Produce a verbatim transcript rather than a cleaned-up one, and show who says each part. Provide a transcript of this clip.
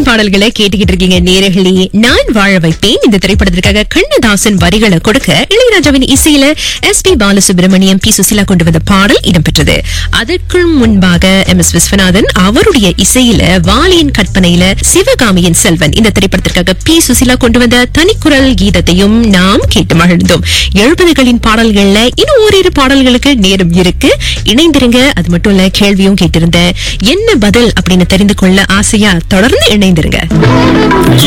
Speaker 1: எழுபதுகளின் பாடல்களை கேட்டுக்கிட்டு இருக்கீங்க நேரர்களே. நான் வாழ வைப்பேன் இந்த திரைப்படத்திற்காக கண்ணதாசன் வரிகளை கொடுக்க இளையராஜாவின் இசையில S B Balasubramaniam, B Susheela கொண்டு வந்த பாடல் இடம்பெற்றது. அதற்கு முன்பாக எம் எஸ் விஸ்வநாதன் அவருடைய இசையில வாலியின் கற்பனையில சிவகாமியின் செல்வன் இந்த திரைப்படத்திற்காக பி சுசிலா கொண்டு வந்த தனிக்குரல் கீதத்தையும் நாம் கேட்டு மகிழ்ந்தோம். எழுபதுகளின் பாடல்கள்ல இன்னும் ஓரிரு பாடல்களுக்கு நேரம் இருக்கு, இணைந்திருங்க. அது மட்டும் இல்ல, கேள்வியும் கேட்டிருந்தேன். என்ன பதில் அப்படின்னு தெரிந்து கொள்ள ஆசையா தொடர்ந்து இணைந்திருங்க.